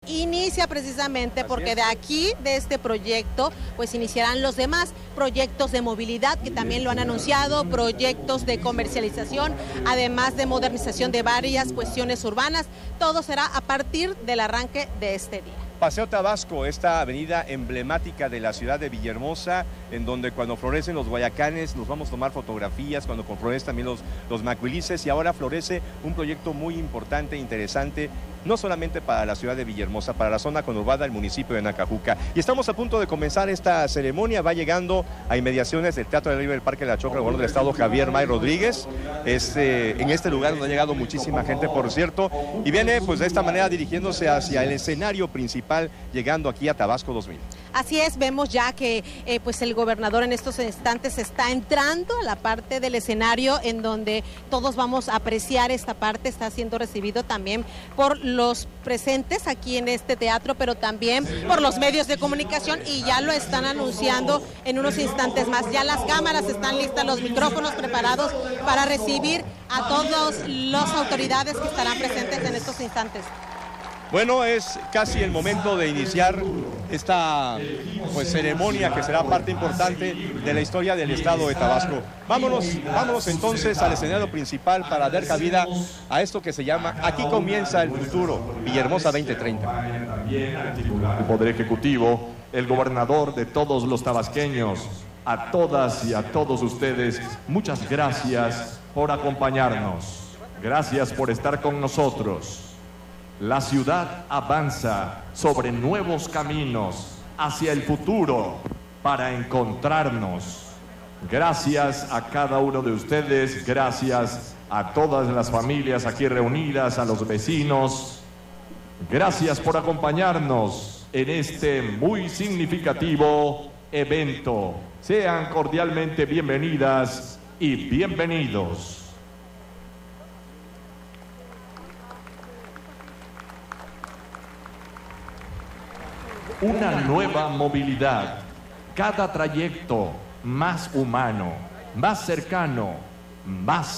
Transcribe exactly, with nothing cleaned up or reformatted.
inicia precisamente porque de aquí, de este proyecto, pues iniciarán los demás proyectos de movilidad que también lo han anunciado, proyectos de comercialización, además de modernización de varias cuestiones urbanas. Todo será a partir del arranque de este día. Paseo Tabasco, esta avenida emblemática de la ciudad de Villahermosa, en donde cuando florecen los guayacanes nos vamos a tomar fotografías, cuando florecen también los, los macuilices, y ahora florece un proyecto muy importante, interesante, no solamente para la ciudad de Villahermosa, para la zona conurbada del municipio de Nacajuca. Y estamos a punto de comenzar esta ceremonia, va llegando a inmediaciones del Teatro del Libre del Parque de la Chocra, el gobernador del estado Javier May Rodríguez, este, en este lugar donde ha llegado muchísima gente, por cierto, y viene pues de esta manera dirigiéndose hacia el escenario principal, llegando aquí a Tabasco dos mil. Así es, vemos ya que eh, pues el gobernador en estos instantes está entrando a la parte del escenario en donde todos vamos a apreciar esta parte, está siendo recibido también por los presentes aquí en este teatro, pero también por los medios de comunicación, y ya lo están anunciando en unos instantes más. Ya las cámaras están listas, los micrófonos preparados para recibir a todas las autoridades que estarán presentes en estos instantes. Bueno, es casi el momento de iniciar esta pues, ceremonia que será parte importante de la historia del estado de Tabasco. Vámonos, vámonos entonces al escenario principal para dar cabida a esto que se llama Aquí comienza el futuro, Villahermosa veinte treinta. El Poder Ejecutivo, el gobernador de todos los tabasqueños, a todas y a todos ustedes, muchas gracias por acompañarnos. Gracias por estar con nosotros. La ciudad avanza sobre nuevos caminos hacia el futuro para encontrarnos. Gracias a cada uno de ustedes, gracias a todas las familias aquí reunidas, a los vecinos. Gracias por acompañarnos en este muy significativo evento. Sean cordialmente bienvenidas y bienvenidos. Una nueva movilidad, cada trayecto más humano, más cercano, más